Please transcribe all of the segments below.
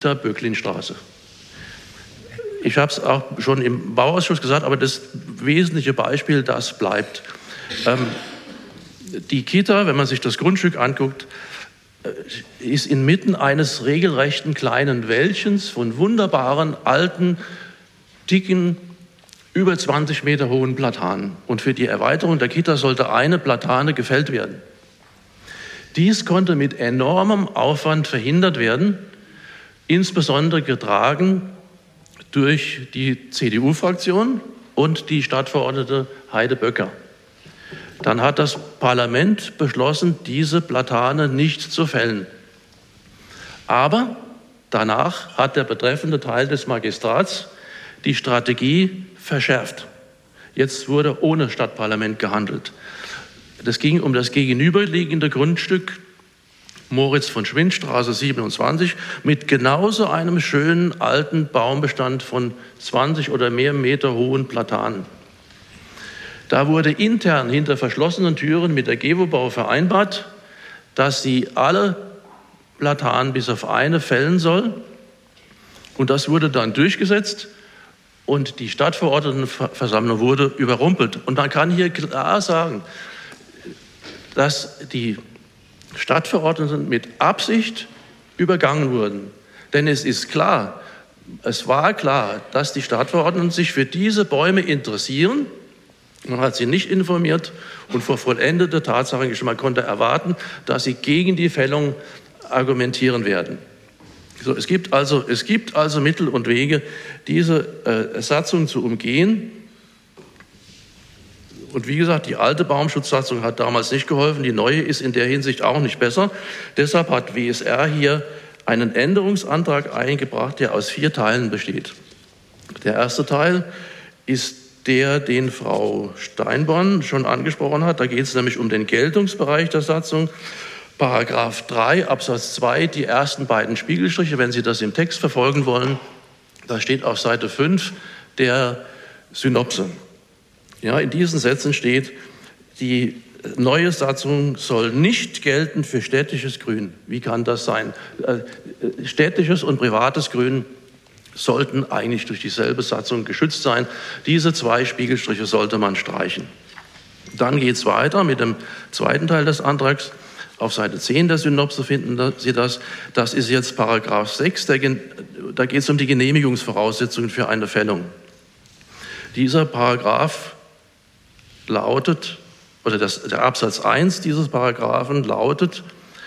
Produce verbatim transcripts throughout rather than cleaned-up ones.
der Böcklinstraße. Ich habe es auch schon im Bauausschuss gesagt, aber das wesentliche Beispiel, das bleibt. Ähm, die Kita, wenn man sich das Grundstück anguckt, ist inmitten eines regelrechten kleinen Wäldchens von wunderbaren, alten, dicken, über zwanzig Meter hohen Platanen. Und für die Erweiterung der Kita sollte eine Platane gefällt werden. Dies konnte mit enormem Aufwand verhindert werden, insbesondere getragen durch die C D U-Fraktion und die Stadtverordnete Heide Böcker. Dann hat das Parlament beschlossen, diese Platane nicht zu fällen. Aber danach hat der betreffende Teil des Magistrats die Strategie verschärft. Jetzt wurde ohne Stadtparlament gehandelt. Das ging um das gegenüberliegende Grundstück Moritz von Schwind, Straße siebenundzwanzig, mit genauso einem schönen alten Baumbestand von zwanzig oder mehr Meter hohen Platanen. Da wurde intern hinter verschlossenen Türen mit der GEWOBau vereinbart, dass sie alle Platanen bis auf eine fällen soll. Und das wurde dann durchgesetzt und die Stadtverordnetenversammlung wurde überrumpelt. Und man kann hier klar sagen, dass die Stadtverordneten mit Absicht übergangen wurden. Denn es ist klar, es war klar, dass die Stadtverordneten sich für diese Bäume interessieren. Man hat sie nicht informiert und vor vollendete Tatsachen gestellt. Man konnte erwarten, dass sie gegen die Fällung argumentieren werden. So, es gibt also, es gibt also Mittel und Wege, diese äh, Satzung zu umgehen. Und wie gesagt, die alte Baumschutzsatzung hat damals nicht geholfen. Die neue ist in der Hinsicht auch nicht besser. Deshalb hat W S R hier einen Änderungsantrag eingebracht, der aus vier Teilen besteht. Der erste Teil ist der, den Frau Steinborn schon angesprochen hat. Da geht es nämlich um den Geltungsbereich der Satzung. Paragraph drei Absatz zwei, die ersten beiden Spiegelstriche, wenn Sie das im Text verfolgen wollen, da steht auf Seite fünf der Synopse. Ja, in diesen Sätzen steht, die neue Satzung soll nicht gelten für städtisches Grün. Wie kann das sein? Städtisches und privates Grün sollten eigentlich durch dieselbe Satzung geschützt sein. Diese zwei Spiegelstriche sollte man streichen. Dann geht es weiter mit dem zweiten Teil des Antrags. Auf Seite zehn der Synopse finden Sie das. Das ist jetzt Paragraph sechs. Da geht es um die Genehmigungsvoraussetzungen für eine Fällung. Dieser Paragraph lautet, oder das, der Absatz eins dieses Paragraphen lautet,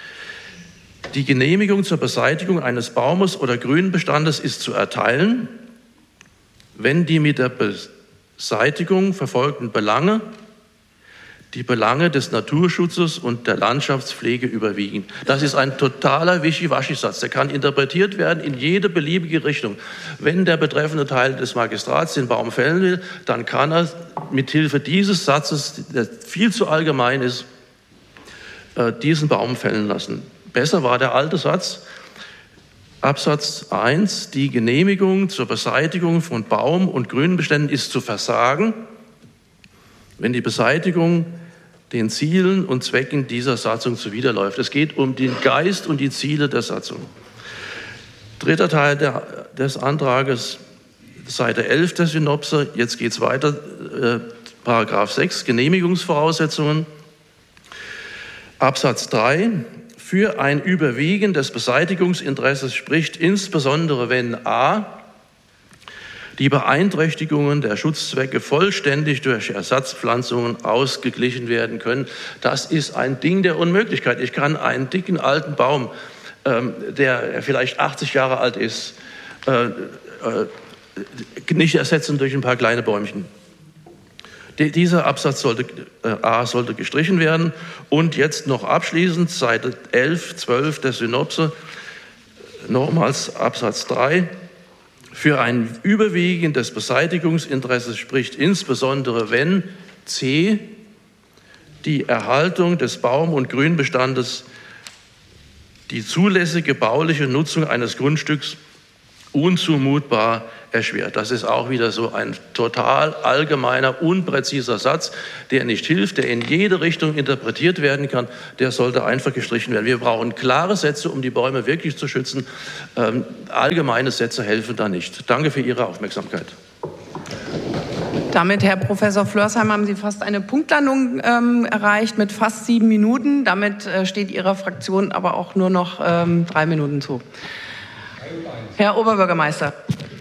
die Genehmigung zur Beseitigung eines Baumes oder Grünbestandes ist zu erteilen, wenn die mit der Beseitigung verfolgten Belange die Belange des Naturschutzes und der Landschaftspflege überwiegen. Das ist ein totaler Wischiwaschi-Satz. Der kann interpretiert werden in jede beliebige Richtung. Wenn der betreffende Teil des Magistrats den Baum fällen will, dann kann er mithilfe dieses Satzes, der viel zu allgemein ist, diesen Baum fällen lassen. Besser war der alte Satz, Absatz eins, die Genehmigung zur Beseitigung von Baum- und Grünbeständen ist zu versagen, wenn die Beseitigung den Zielen und Zwecken dieser Satzung zuwiderläuft. Es geht um den Geist und die Ziele der Satzung. Dritter Teil der, des Antrages, Seite elf der Synopse. Jetzt geht es weiter, äh, Paragraph sechs, Genehmigungsvoraussetzungen. Absatz drei, für ein Überwiegen des Beseitigungsinteresses spricht insbesondere, wenn a. die Beeinträchtigungen der Schutzzwecke vollständig durch Ersatzpflanzungen ausgeglichen werden können. Das ist ein Ding der Unmöglichkeit. Ich kann einen dicken alten Baum, ähm, der vielleicht achtzig Jahre alt ist, äh, äh, nicht ersetzen durch ein paar kleine Bäumchen. Die, dieser Absatz sollte, äh, A sollte gestrichen werden. Und jetzt noch abschließend, Seite elf, zwölf der Synopse, nochmals Absatz drei. Für ein Überwiegen des Beseitigungsinteresses spricht insbesondere, wenn c. die Erhaltung des Baum- und Grünbestandes die zulässige bauliche Nutzung eines Grundstücks unzumutbar erschwert. Das ist auch wieder so ein total allgemeiner, unpräziser Satz, der nicht hilft, der in jede Richtung interpretiert werden kann. Der sollte einfach gestrichen werden. Wir brauchen klare Sätze, um die Bäume wirklich zu schützen. Ähm, allgemeine Sätze helfen da nicht. Danke für Ihre Aufmerksamkeit. Damit, Herr Professor Flörsheim, haben Sie fast eine Punktlandung ähm, erreicht mit fast sieben Minuten. Damit äh, steht Ihrer Fraktion aber auch nur noch ähm, drei Minuten zu. Herr Oberbürgermeister.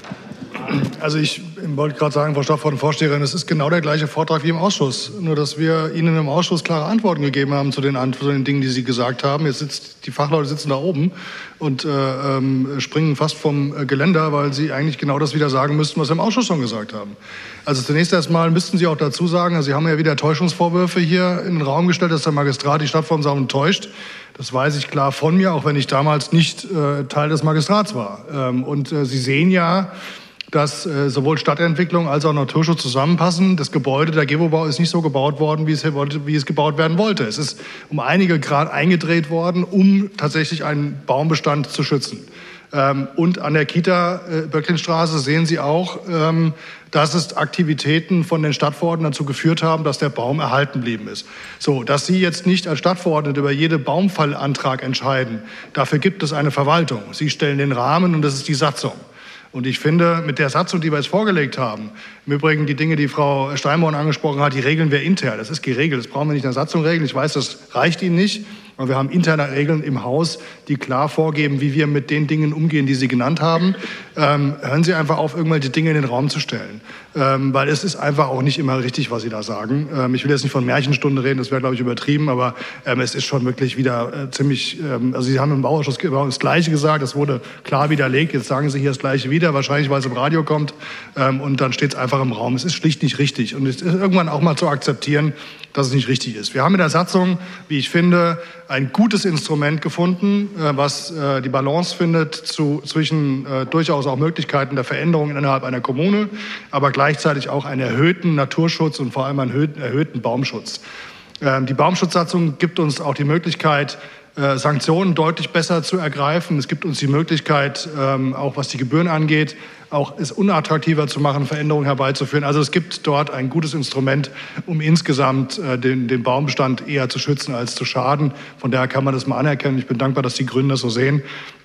Also ich wollte gerade sagen, Frau Stadtverordnetenvorsteherin, es ist genau der gleiche Vortrag wie im Ausschuss. Nur, dass wir Ihnen im Ausschuss klare Antworten gegeben haben zu den, zu den Dingen, die Sie gesagt haben. Jetzt sitzt, die Fachleute sitzen da oben und äh, ähm, springen fast vom Geländer, weil sie eigentlich genau das wieder sagen müssten, was Sie im Ausschuss schon gesagt haben. Also zunächst erstmal müssten Sie auch dazu sagen, also Sie haben ja wieder Täuschungsvorwürfe hier in den Raum gestellt, dass der Magistrat die Stadtverordnetenversammlung täuscht. Das weiß ich klar von mir, auch wenn ich damals nicht äh, Teil des Magistrats war. Ähm, und äh, Sie sehen ja, dass äh, sowohl Stadtentwicklung als auch Naturschutz zusammenpassen. Das Gebäude, der Gewobau, ist nicht so gebaut worden, wie es, wie es gebaut werden wollte. Es ist um einige Grad eingedreht worden, um tatsächlich einen Baumbestand zu schützen. Ähm, und an der Kita äh, Böcklinstraße sehen Sie auch, ähm, dass es Aktivitäten von den Stadtverordneten dazu geführt haben, dass der Baum erhalten geblieben ist. So, dass Sie jetzt nicht als Stadtverordnete über jeden Baumfallantrag entscheiden, dafür gibt es eine Verwaltung. Sie stellen den Rahmen und das ist die Satzung. Und ich finde, mit der Satzung, die wir jetzt vorgelegt haben, im Übrigen die Dinge, die Frau Steinborn angesprochen hat, die regeln wir intern. Das ist geregelt. Das brauchen wir nicht in der Satzung regeln. Ich weiß, das reicht Ihnen nicht. Aber wir haben interne Regeln im Haus, die klar vorgeben, wie wir mit den Dingen umgehen, die Sie genannt haben. Ähm, hören Sie einfach auf, irgendwelche Dinge in den Raum zu stellen. Ähm, weil es ist einfach auch nicht immer richtig, was Sie da sagen. Ähm, ich will jetzt nicht von Märchenstunde reden, das wäre, glaube ich, übertrieben. Aber ähm, es ist schon wirklich wieder äh, ziemlich, ähm, also Sie haben im Bauausschuss das Gleiche gesagt, das wurde klar widerlegt. Jetzt sagen Sie hier das Gleiche wieder, wahrscheinlich, weil es im Radio kommt. Ähm, und dann steht es einfach im Raum. Es ist schlicht nicht richtig. Und es ist irgendwann auch mal zu akzeptieren, dass es nicht richtig ist. Wir haben in der Satzung, wie ich finde, ein gutes Instrument gefunden, was die Balance findet zu, zwischen äh, durchaus auch Möglichkeiten der Veränderung innerhalb einer Kommune, aber gleichzeitig auch einen erhöhten Naturschutz und vor allem einen erhöhten, erhöhten Baumschutz. Ähm, die Baumschutzsatzung gibt uns auch die Möglichkeit, äh, Sanktionen deutlich besser zu ergreifen. Es gibt uns die Möglichkeit, ähm, auch was die Gebühren angeht, auch es unattraktiver zu machen, Veränderungen herbeizuführen. Also es gibt dort ein gutes Instrument, um insgesamt äh, den, den Baumbestand eher zu schützen als zu schaden. Von daher kann man das mal anerkennen. Ich bin dankbar, dass die Grünen das so sehen.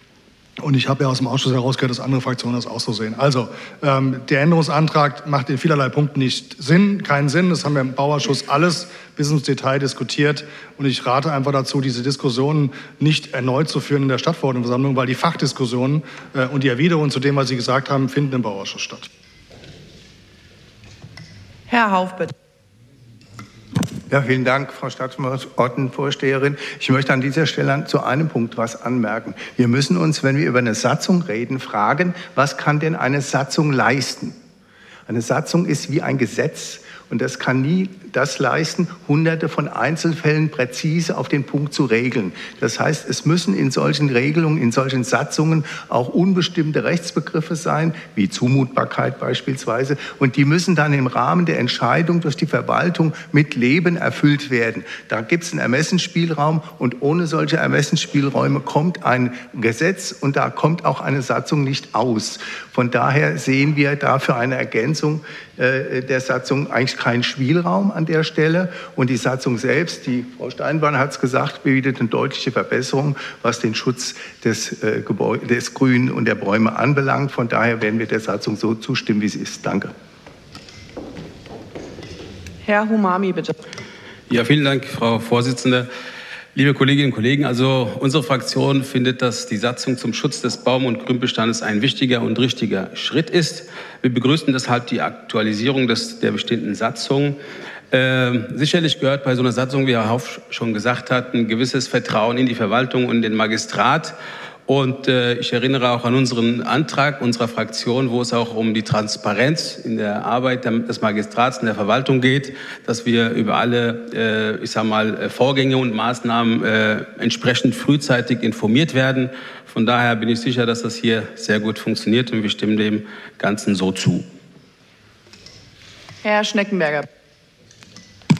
Und ich habe ja aus dem Ausschuss herausgehört, dass andere Fraktionen das auch so sehen. Also ähm, der Änderungsantrag macht in vielerlei Punkten nicht Sinn, keinen Sinn. Das haben wir im Bauausschuss alles bis ins Detail diskutiert. Und ich rate einfach dazu, diese Diskussionen nicht erneut zu führen in der Stadtverordnetenversammlung, weil die Fachdiskussionen äh, und die Erwiderungen zu dem, was Sie gesagt haben, finden im Bauausschuss statt. Herr Hauff, bitte. Ja, vielen Dank, Frau Stadtverordnetenvorsteherin. Ich möchte an dieser Stelle zu einem Punkt was anmerken. Wir müssen uns, wenn wir über eine Satzung reden, fragen, was kann denn eine Satzung leisten? Eine Satzung ist wie ein Gesetz und das kann nie das leisten, hunderte von Einzelfällen präzise auf den Punkt zu regeln. Das heißt, es müssen in solchen Regelungen, in solchen Satzungen auch unbestimmte Rechtsbegriffe sein, wie Zumutbarkeit beispielsweise. Und die müssen dann im Rahmen der Entscheidung durch die Verwaltung mit Leben erfüllt werden. Da gibt es einen Ermessensspielraum und ohne solche Ermessensspielräume kommt ein Gesetz und da kommt auch eine Satzung nicht aus. Von daher sehen wir dafür eine Ergänzung äh, der Satzung eigentlich keinen Spielraum an der Stelle. Und die Satzung selbst, die Frau Steinborn hat es gesagt, bietet eine deutliche Verbesserung, was den Schutz des, äh, Gebäude, des Grünen und der Bäume anbelangt. Von daher werden wir der Satzung so zustimmen, wie sie ist. Danke. Herr Humami, bitte. Ja, vielen Dank, Frau Vorsitzende. Liebe Kolleginnen und Kollegen, also unsere Fraktion findet, dass die Satzung zum Schutz des Baum- und Grünbestandes ein wichtiger und richtiger Schritt ist. Wir begrüßen deshalb die Aktualisierung des, der bestehenden Satzung. Äh, sicherlich gehört bei so einer Satzung, wie Herr Hauff schon gesagt hat, ein gewisses Vertrauen in die Verwaltung und den Magistrat. Und äh, ich erinnere auch an unseren Antrag unserer Fraktion, wo es auch um die Transparenz in der Arbeit des Magistrats, in der Verwaltung geht, dass wir über alle, äh, ich sag mal, Vorgänge und Maßnahmen äh, entsprechend frühzeitig informiert werden. Von daher bin ich sicher, dass das hier sehr gut funktioniert und wir stimmen dem Ganzen so zu. Herr Schneckenberger.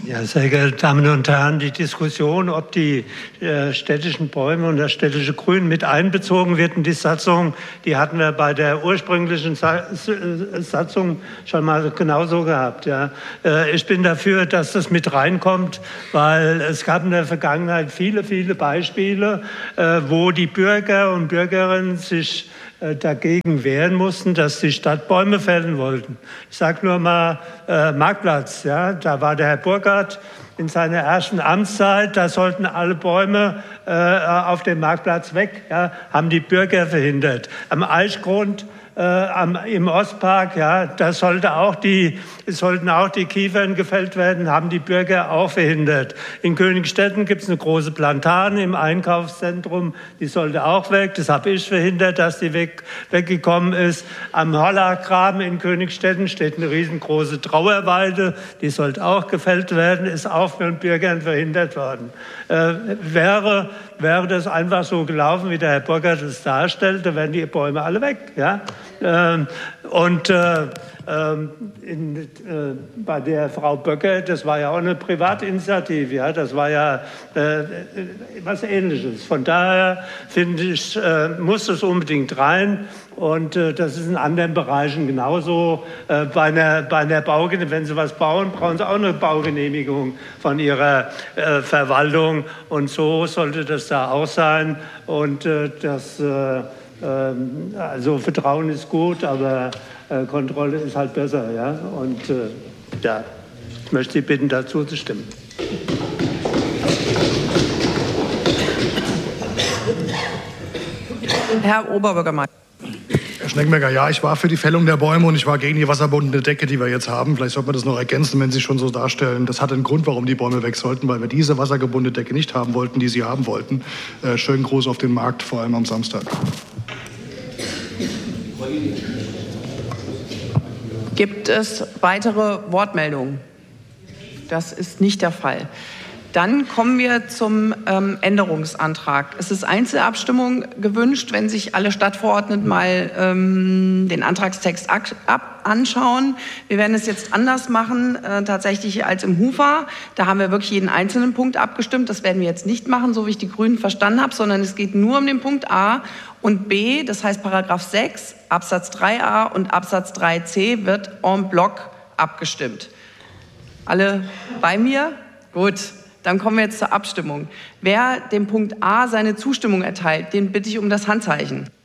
Ja, sehr geehrte Damen und Herren, die Diskussion, ob die äh, städtischen Bäume und das städtische Grün mit einbezogen wird in die Satzung, die hatten wir bei der ursprünglichen Sa Satzung schon mal genauso gehabt. Ja. Äh, ich bin dafür, dass das mit reinkommt, weil es gab in der Vergangenheit viele, viele Beispiele, äh, wo die Bürger und Bürgerinnen sich dagegen wehren mussten, dass die Stadt Bäume fällen wollten. Ich sage nur mal äh, Marktplatz. Ja? Da war der Herr Burkhardt in seiner ersten Amtszeit, da sollten alle Bäume äh, auf dem Marktplatz weg, ja? Haben die Bürger verhindert. Am Eichgrund äh, am, im Ostpark, ja, da sollte auch die, sollten auch die Kiefern gefällt werden, haben die Bürger auch verhindert. In Königstetten gibt es eine große Plantane im Einkaufszentrum, die sollte auch weg. Das habe ich verhindert, dass die weg, weggekommen ist. Am Hollachgraben in Königstetten steht eine riesengroße Trauerweide, die sollte auch gefällt werden, ist auch von den Bürgern verhindert worden. Äh, wäre, wäre das einfach so gelaufen, wie der Herr Burkhardt es darstellt, dann wären die Bäume alle weg. Ja? Ähm, und äh, in, äh, bei der Frau Böcker, das war ja auch eine Privatinitiative, ja, das war ja äh, was Ähnliches. Von daher finde ich, äh, muss das unbedingt rein. Und äh, das ist in anderen Bereichen genauso. Äh, bei einer, bei einer Baugenehmigung, wenn Sie was bauen, brauchen Sie auch eine Baugenehmigung von Ihrer äh, Verwaltung. Und so sollte das da auch sein. Und äh, das, äh, äh, also Vertrauen ist gut, aber äh, Kontrolle ist halt besser. Ja? Und äh, ja, ich möchte Sie bitten, dazu zu stimmen. Herr Oberbürgermeister. Herr Schneckenberger, ja, ich war für die Fällung der Bäume und ich war gegen die wasserbundene Decke, die wir jetzt haben. Vielleicht sollte man das noch ergänzen, wenn Sie schon so darstellen. Das hat einen Grund, warum die Bäume weg sollten, weil wir diese wassergebundene Decke nicht haben wollten, die Sie haben wollten. Äh, schönen Gruß auf den Markt, vor allem am Samstag. Gibt es weitere Wortmeldungen? Das ist nicht der Fall. Dann kommen wir zum ähm, Änderungsantrag. Es ist Einzelabstimmung gewünscht, wenn sich alle Stadtverordneten mal ähm, den Antragstext ab anschauen. Wir werden es jetzt anders machen, äh, tatsächlich als im Hufer. Da haben wir wirklich jeden einzelnen Punkt abgestimmt. Das werden wir jetzt nicht machen, so wie ich die Grünen verstanden habe, sondern es geht nur um den Punkt A und B, das heißt Paragraph sechs, Absatz drei a und Absatz drei c wird en bloc abgestimmt. Alle bei mir? Gut. Dann kommen wir jetzt zur Abstimmung. Wer dem Punkt A seine Zustimmung erteilt, den bitte ich um das Handzeichen.